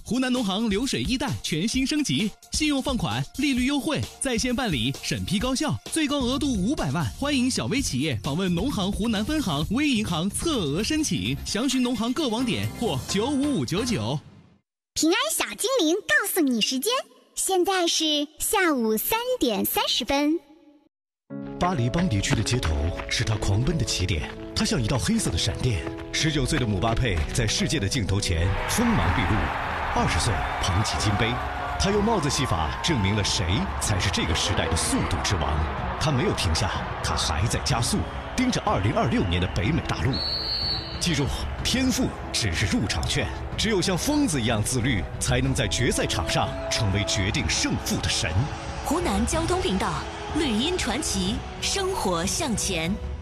湖南农行流水一贷全新升级，信用放款利率优惠，在线办理，审批高效，最高额度500万。欢迎小微企业访问农行湖南分行微银行测额申请，详询农行各网点或95599。 平安小精灵告诉你时间，现在是下午3点30分。 巴黎邦迪区的街头是他狂奔的起点，他像一道黑色的闪电。19岁的姆巴佩在世界的镜头前锋芒毕露，20岁捧起金杯，他用帽子戏法证明了谁才是这个时代的速度之王。他没有停下，他还在加速，盯着2026年的北美大陆。记住，天赋只是入场券，只有像疯子一样自律，才能在决赛场上成为决定胜负的神。 湖南交通频道，绿茵传奇，生活向前。